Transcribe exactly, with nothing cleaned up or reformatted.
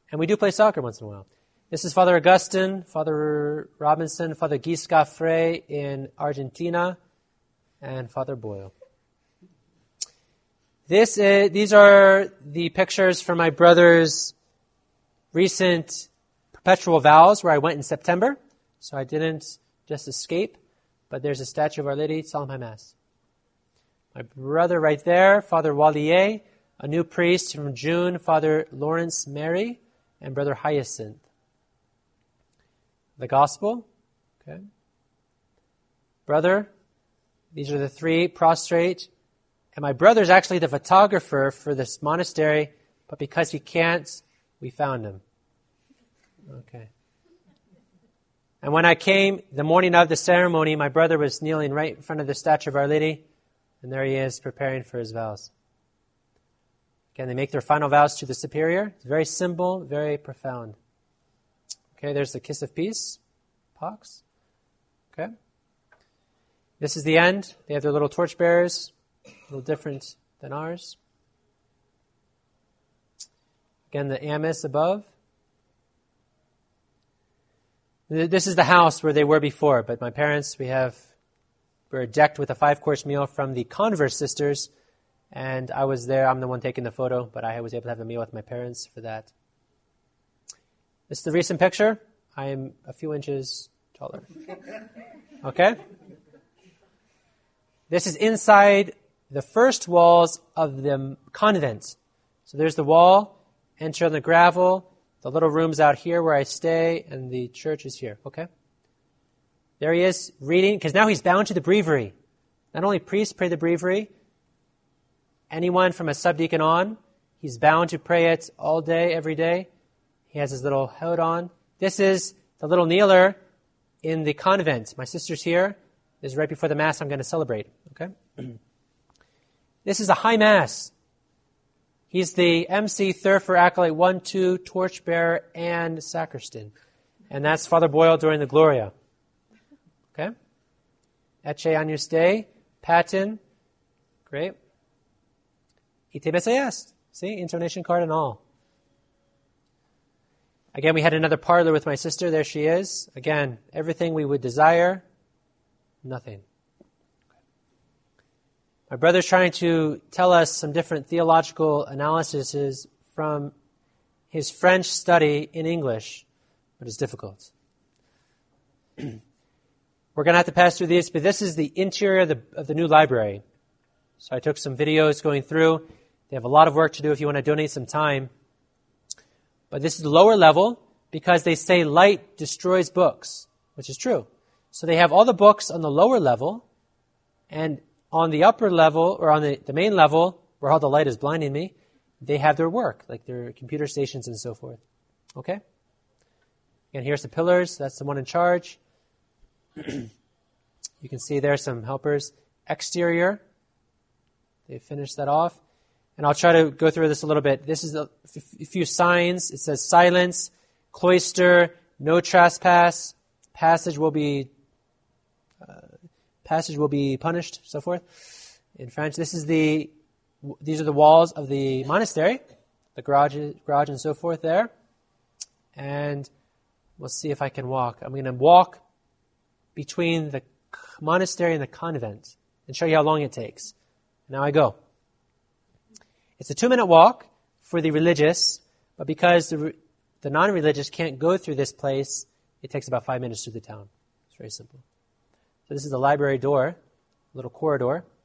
And we do play soccer once in a while. This is Father Augustine, Father Robinson, Father Gisca Frey in Argentina, and Father Boyle. This is, these are the pictures from my brother's recent perpetual vows where I went in September. So I didn't just escape, but there's a statue of Our Lady, Solemn High Mass. My brother right there, Father Wallier, a new priest from June, Father Lawrence Mary, and Brother Hyacinth. The Gospel, okay. Brother, these are the three prostrate. And my brother's actually the photographer for this monastery, but because he can't, we found him. Okay. And when I came, the morning of the ceremony, my brother was kneeling right in front of the statue of Our Lady, and there he is preparing for his vows. Again, they make their final vows to the Superior. It's very simple, very profound. Okay, there's the kiss of peace, Pax. Okay. This is the end. They have their little torchbearers, a little different than ours. Again, the amice above. This is the house where they were before, but my parents, we have, we're decked with a five-course meal from the Converse sisters, and I was there. I'm the one taking the photo, but I was able to have a meal with my parents for that. This is the recent picture. I am a few inches taller. Okay? This is inside the first walls of the convent. So there's the wall, enter on the gravel, the little room's out here where I stay, and the church is here. Okay? There he is reading, because now he's bound to the breviary. Not only priests pray the breviary, anyone from a subdeacon on, he's bound to pray it all day, every day. He has his little hood on. This is the little kneeler in the convent. My sister's here. This is right before the Mass I'm going to celebrate. Okay? This is a high Mass. He's the M C, Thurfer, Acolyte, one, two, torchbearer, and sacristan. And that's Father Boyle during the Gloria. Okay? Ecce Agnus Dei, Paten. Great. Ite Missa Est. See? Intonation card and all. Again, we had another parlor with my sister. There she is. Again, everything we would desire, nothing. My brother's trying to tell us some different theological analyses from his French study in English, but it's difficult. We're going to have to pass through these, but this is the interior of the, of the new library. So I took some videos going through. They have a lot of work to do if you want to donate some time. But this is the lower level because they say light destroys books, which is true. So they have all the books on the lower level, and on the upper level, or on the, the main level, where all the light is blinding me, they have their work, like their computer stations and so forth. Okay? And here's the pillars. That's the one in charge. You can see there some helpers. Exterior. They finished that off. And I'll try to go through this a little bit. This is a, a few signs. It says silence, cloister, no trespass, passage will be uh, passage will be punished, so forth. In French, this is the these are the walls of the monastery, the garage, garage and so forth there. And we'll see if I can walk. I'm going to walk between the monastery and the convent and show you how long it takes. Now I go. It's a two-minute walk for the religious, but because the, the non-religious can't go through this place, it takes about five minutes through the town. It's very simple. So this is the library door, little corridor.